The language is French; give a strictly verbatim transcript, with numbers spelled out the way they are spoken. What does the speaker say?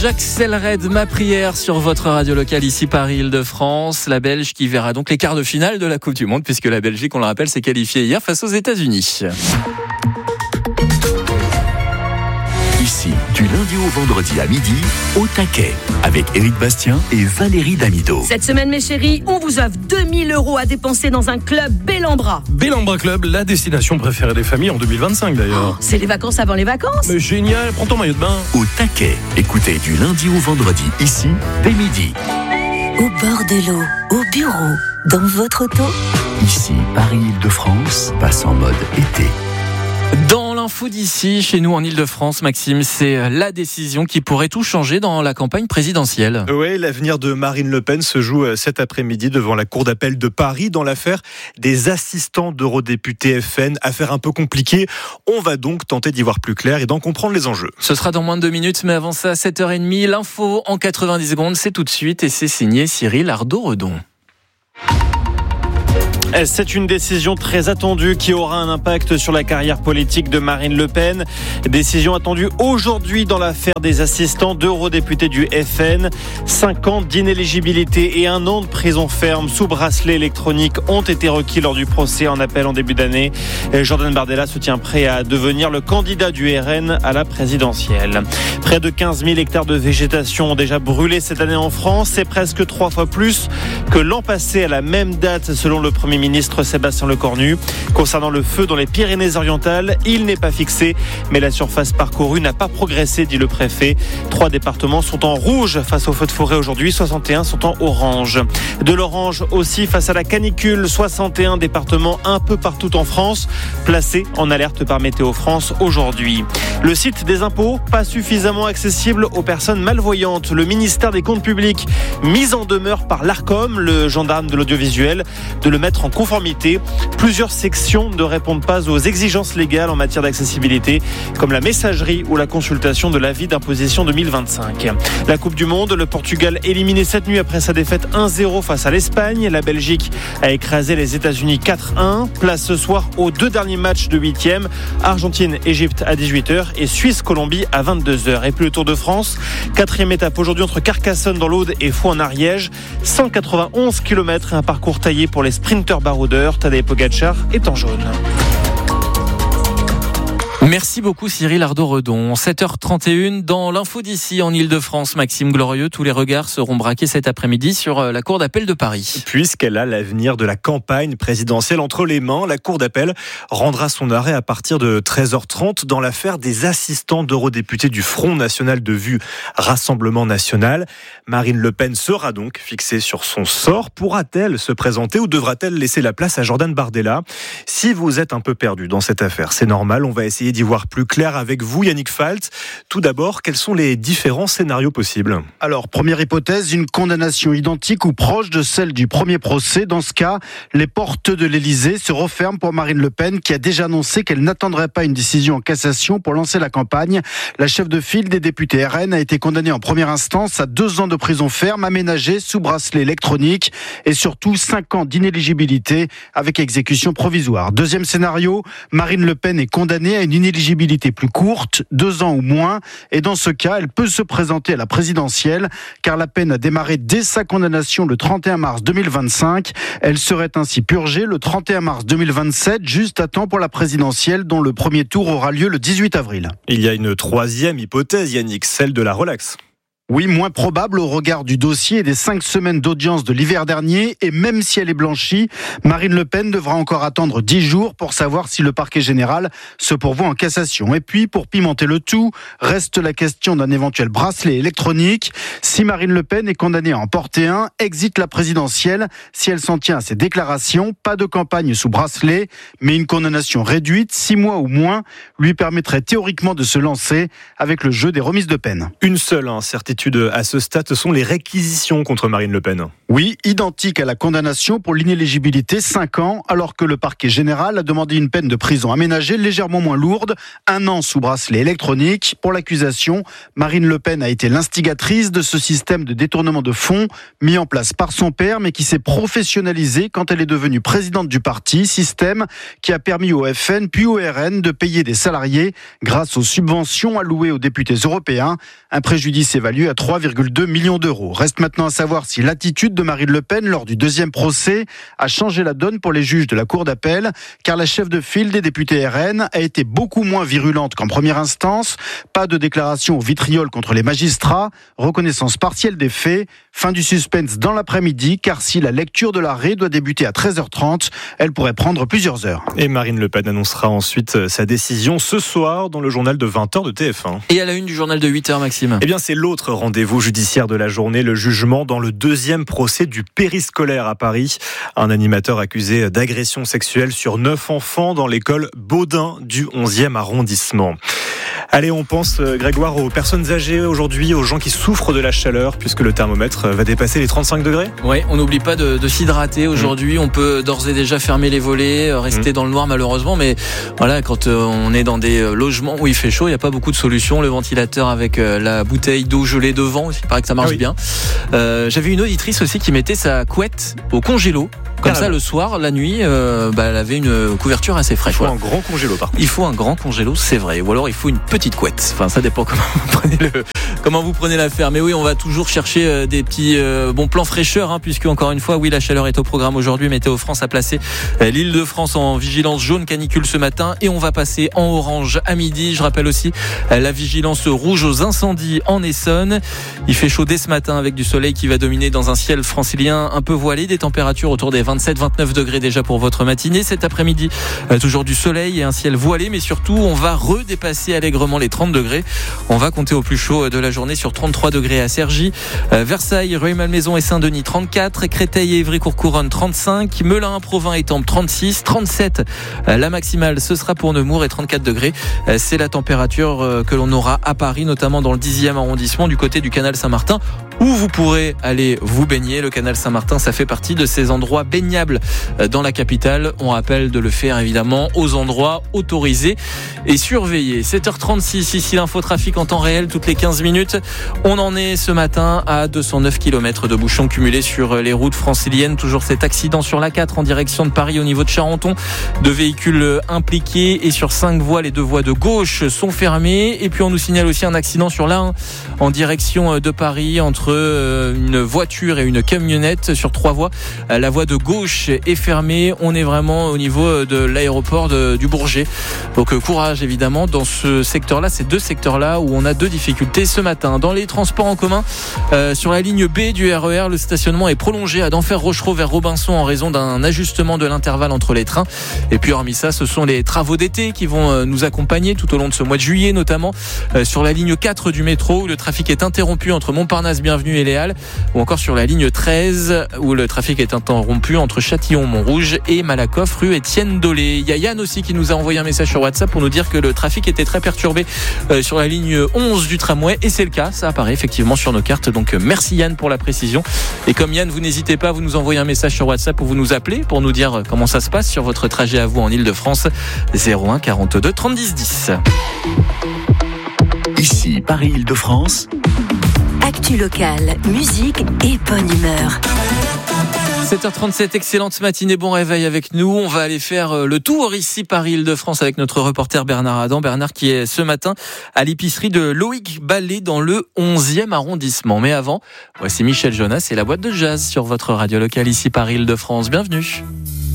Jacques Selred, ma prière sur votre radio locale ici Paris-Île-de-France. La Belge qui verra donc les quarts de finale de la Coupe du Monde puisque la Belgique, on le rappelle, s'est qualifiée hier face aux États-Unis. Ici, du lundi au vendredi à midi, au taquet, avec Éric Bastien et Valérie Damido. Cette semaine, mes chéris, on vous offre deux mille euros à dépenser dans un club Bellambra. Bellambra Club, la destination préférée des familles en deux mille vingt-cinq d'ailleurs. Oh, c'est les vacances avant les vacances. Mais génial, prends ton maillot de bain. Au taquet, écoutez du lundi au vendredi, ici, dès midi. Au bord de l'eau, au bureau, dans votre auto. Ici, Paris-Île-de-France passe en mode été. Dans l'info d'ici, chez nous en Île-de-France, Maxime, c'est la décision qui pourrait tout changer dans la campagne présidentielle. Oui, l'avenir de Marine Le Pen se joue cet après-midi devant la cour d'appel de Paris dans l'affaire des assistants d'eurodéputés F N. Affaire un peu compliquée. On va donc tenter d'y voir plus clair et d'en comprendre les enjeux. Ce sera dans moins de deux minutes, mais avant ça, à sept heures trente, l'info en quatre-vingt-dix secondes, c'est tout de suite et c'est signé Cyril Ardo-Redon. C'est une décision très attendue qui aura un impact sur la carrière politique de Marine Le Pen. Décision attendue aujourd'hui dans l'affaire des assistants d'eurodéputés du F N. Cinq ans d'inéligibilité et un an de prison ferme sous bracelet électronique ont été requis lors du procès en appel en début d'année. Jordan Bardella se tient prêt à devenir le candidat du R N à la présidentielle. Près de quinze mille hectares de végétation ont déjà brûlé cette année en France. C'est presque trois fois plus que l'an passé à la même date selon le Premier ministre Sébastien Lecornu. Concernant le feu dans les Pyrénées-Orientales, il n'est pas fixé, mais la surface parcourue n'a pas progressé, dit le préfet. Trois départements sont en rouge face aux feux de forêt aujourd'hui, soixante et un sont en orange. De l'orange aussi face à la canicule, soixante et un départements un peu partout en France, placés en alerte par Météo France aujourd'hui. Le site des impôts, pas suffisamment accessible aux personnes malvoyantes. Le ministère des Comptes publics, mis en demeure par l'Arcom, le gendarme de l'audiovisuel, de le mettre en conformité. Plusieurs sections ne répondent pas aux exigences légales en matière d'accessibilité, comme la messagerie ou la consultation de l'avis d'imposition deux mille vingt-cinq. La Coupe du Monde, le Portugal éliminé cette nuit après sa défaite un zéro face à l'Espagne. La Belgique a écrasé les États-Unis quatre un. Place ce soir aux deux derniers matchs de huitième. Argentine-Égypte à dix-huit heures et Suisse-Colombie à vingt-deux heures. Et puis le Tour de France, quatrième étape aujourd'hui entre Carcassonne dans l'Aude et Faux en Ariège. cent quatre-vingt-onze kilomètres et un parcours taillé pour les sprinteurs baroudeurs. Tadej Pogacar est en jaune. Merci beaucoup Cyril Ardo-Redon. sept heures trente et une dans l'info d'ici en Île-de-France. Maxime Glorieux, tous les regards seront braqués cet après-midi sur la cour d'appel de Paris. Puisqu'elle a l'avenir de la campagne présidentielle entre les mains, la cour d'appel rendra son arrêt à partir de treize heures trente dans l'affaire des assistants d'eurodéputés du Front National de Vue Rassemblement National. Marine Le Pen sera donc fixée sur son sort. Pourra-t-elle se présenter ou devra-t-elle laisser la place à Jordan Bardella ? Si vous êtes un peu perdu dans cette affaire, c'est normal, on va essayer d'y voir plus clair avec vous, Yannick Falt. Tout d'abord, quels sont les différents scénarios possibles ? Alors, première hypothèse, une condamnation identique ou proche de celle du premier procès. Dans ce cas, les portes de l'Élysée se referment pour Marine Le Pen, qui a déjà annoncé qu'elle n'attendrait pas une décision en cassation pour lancer la campagne. La chef de file des députés R N a été condamnée en première instance à deux ans de prison ferme, aménagée sous bracelet électronique et surtout cinq ans d'inéligibilité avec exécution provisoire. Deuxième scénario, Marine Le Pen est condamnée à une inéligibilité plus courte, deux ans ou moins, et dans ce cas, elle peut se présenter à la présidentielle, car la peine a démarré dès sa condamnation le trente et un mars deux mille vingt-cinq. Elle serait ainsi purgée le trente et un mars deux mille vingt-sept, juste à temps pour la présidentielle, dont le premier tour aura lieu le dix-huit avril. Il y a une troisième hypothèse, Yannick, celle de la relaxe. Oui, moins probable au regard du dossier et des cinq semaines d'audience de l'hiver dernier. Et même si elle est blanchie, Marine Le Pen devra encore attendre dix jours pour savoir si le parquet général se pourvoit en cassation. Et puis, pour pimenter le tout, reste la question d'un éventuel bracelet électronique. Si Marine Le Pen est condamnée à en porter un, exit la présidentielle. Si elle s'en tient à ses déclarations, pas de campagne sous bracelet, mais une condamnation réduite, six mois ou moins, lui permettrait théoriquement de se lancer avec le jeu des remises de peine. Une seule incertitude à ce stade, ce sont les réquisitions contre Marine Le Pen. Oui, identique à la condamnation pour l'inéligibilité, cinq ans, alors que le parquet général a demandé une peine de prison aménagée légèrement moins lourde, un an sous bracelet électronique. Pour l'accusation, Marine Le Pen a été l'instigatrice de ce système de détournement de fonds mis en place par son père, mais qui s'est professionnalisé quand elle est devenue présidente du parti, système qui a permis au F N puis au R N de payer des salariés grâce aux subventions allouées aux députés européens, un préjudice évalué à trois virgule deux millions d'euros. Reste maintenant à savoir si l'attitude de Marine Le Pen lors du deuxième procès a changé la donne pour les juges de la Cour d'appel, car la chef de file des députés R N a été beaucoup moins virulente qu'en première instance. Pas de déclaration au vitriol contre les magistrats, reconnaissance partielle des faits, fin du suspense dans l'après-midi, car si la lecture de l'arrêt doit débuter à treize heures trente, elle pourrait prendre plusieurs heures. Et Marine Le Pen annoncera ensuite sa décision ce soir dans le journal de vingt heures de T F un. Et à la une du journal de huit heures, Maxime. Eh bien, c'est l'autre rendez-vous judiciaire de la journée, le jugement dans le deuxième procès du périscolaire à Paris. Un animateur accusé d'agression sexuelle sur neuf enfants dans l'école Baudin du onzième arrondissement. Allez, on pense, Grégoire, aux personnes âgées aujourd'hui, aux gens qui souffrent de la chaleur, puisque le thermomètre va dépasser les trente-cinq degrés. Oui, on n'oublie pas de, de s'hydrater aujourd'hui. Mmh. On peut d'ores et déjà fermer les volets, rester mmh. dans le noir malheureusement, mais voilà, quand on est dans des logements où il fait chaud, il n'y a pas beaucoup de solutions. Le ventilateur avec la bouteille d'eau gelée devant, il paraît que ça marche ah oui. bien. Euh, j'avais une auditrice aussi qui mettait sa couette au congélo. Comme Carrément. Ça, le soir, la nuit, euh, bah, elle avait une couverture assez fraîche. Il faut voilà. un grand congélo, par contre. Il faut un grand congélo, c'est vrai. Ou alors, il faut une petite couette. Enfin, ça dépend comment vous prenez le, comment vous prenez l'affaire. Mais oui, on va toujours chercher euh, des petits euh, bons plans fraîcheur, hein, puisque encore une fois, oui, la chaleur est au programme aujourd'hui. Météo France a placé euh, l'île de France en vigilance jaune canicule ce matin, et on va passer en orange à midi. Je rappelle aussi euh, la vigilance rouge aux incendies en Essonne. Il fait chaud dès ce matin avec du soleil qui va dominer dans un ciel francilien un peu voilé, des températures autour des vingt-sept vingt-neuf degrés déjà pour votre matinée. Cet après-midi, euh, toujours du soleil et un ciel voilé, mais surtout, on va redépasser allègrement les trente degrés. On va compter au plus chaud de la journée sur trente-trois degrés à Cergy, euh, Versailles, Rueil-Malmaison et Saint-Denis trente-quatre, Créteil et Évry-Courcouronnes trente-cinq, Melun, Provins et Tarbes trente-six, trente-sept. Euh, la maximale, ce sera pour Nemours et trente-quatre degrés. Euh, c'est la température euh, que l'on aura à Paris, notamment dans le dixième arrondissement, du côté du canal Saint-Martin, où vous pourrez aller vous baigner. Le canal Saint-Martin, ça fait partie de ces endroits baignables dans la capitale. On rappelle de le faire évidemment aux endroits autorisés et surveillés. sept heures trente-six, ici l'infotrafic en temps réel toutes les quinze minutes. On en est ce matin à deux cent neuf kilomètres de bouchons cumulés sur les routes franciliennes. Toujours cet accident sur l'A quatre en direction de Paris au niveau de Charenton. Deux véhicules impliqués, et sur cinq voies, les deux voies de gauche sont fermées. Et puis on nous signale aussi un accident sur l'A un en direction de Paris entre une voiture et une camionnette sur trois voies. La voie de gauche est fermée. On est vraiment au niveau de l'aéroport de, du Bourget. Donc courage évidemment dans ce secteur-là, ces deux secteurs-là où on a deux difficultés ce matin. Dans les transports en commun, euh, sur la ligne B du R E R, le stationnement est prolongé à Denfert-Rochereau vers Robinson en raison d'un ajustement de l'intervalle entre les trains. Et puis hormis ça, ce sont les travaux d'été qui vont nous accompagner tout au long de ce mois de juillet, notamment euh, sur la ligne quatre du métro où le trafic est interrompu entre Montparnasse Bienvenue et Les Halles, ou encore sur la ligne treize où le trafic est interrompu entre Châtillon-Montrouge et Malakoff rue Étienne Dolé. Il y a Yann aussi qui nous a envoyé un message sur WhatsApp pour nous dire que le trafic était très perturbé euh, sur la ligne onze du tramway, et c'est le cas, ça apparaît effectivement sur nos cartes. Donc euh, merci Yann pour la précision. Et comme Yann, vous n'hésitez pas à vous nous envoyer un message sur WhatsApp ou vous nous appelez pour nous dire comment ça se passe sur votre trajet à vous en Ile-de-France. zéro un quarante-deux trente dix dix. Ici Paris Île-de-France. Actu locale, musique et bonne humeur. sept heures trente-sept, excellente matinée, bon réveil avec nous. On va aller faire le tour ici Paris Île-de-France avec notre reporter Bernard Adam. Bernard qui est ce matin à l'épicerie de Loïc Ballet dans le onzième arrondissement. Mais avant, voici Michel Jonas et la boîte de jazz sur votre radio locale ici Paris Île-de-France. Bienvenue.